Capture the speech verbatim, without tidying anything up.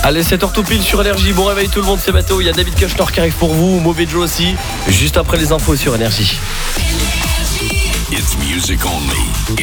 Allez, sept heures tout pile sur Énergie. Bon réveil tout le monde, c'est Bateau. Il y a David Kushner qui arrive pour vous, Mauvais Joe aussi. Juste après les infos sur Énergie. It's music only.